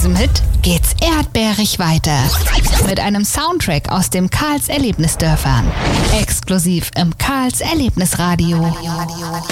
diesem Hit geht's erdbeerig weiter. Mit einem Soundtrack aus dem Karls Erlebnisdörfern. Exklusiv im Karls Erlebnisradio.